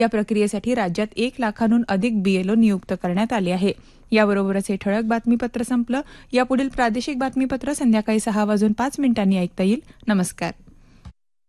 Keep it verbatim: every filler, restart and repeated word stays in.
या प्रक्रियेसाठी राज्यात एक लाखांहून अधिक बीएलओ नियुक्त करण्यात आले आहे. याबरोबरच हे ठळक बातमीपत्र संपलं. यापुढील प्रादेशिक बातमीपत्र संध्याकाळी सहा वाजून पाच मिनिटांनी ऐकता येईल. नमस्कार.